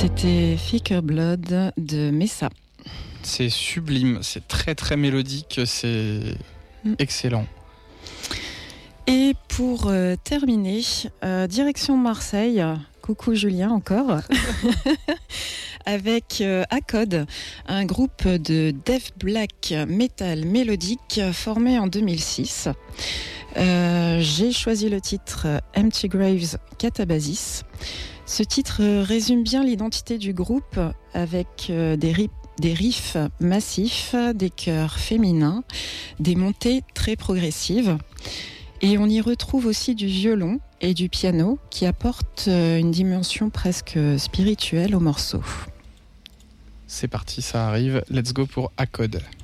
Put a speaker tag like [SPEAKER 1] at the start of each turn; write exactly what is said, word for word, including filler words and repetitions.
[SPEAKER 1] C'était Thicker Blood de Messa.
[SPEAKER 2] C'est sublime, c'est très très mélodique, c'est mm. excellent.
[SPEAKER 1] Et pour euh, terminer, euh, direction Marseille, coucou Julien encore, avec euh, Acode, un groupe de death black metal mélodique formé en deux mille six. Euh, j'ai choisi le titre Empty Graves Catabasis. Ce titre résume bien l'identité du groupe avec euh, des riffs Des riffs massifs, des chœurs féminins, des montées très progressives. Et on y retrouve aussi du violon et du piano qui apportent une dimension presque spirituelle au morceau.
[SPEAKER 2] C'est parti, ça arrive. Let's go pour Acode.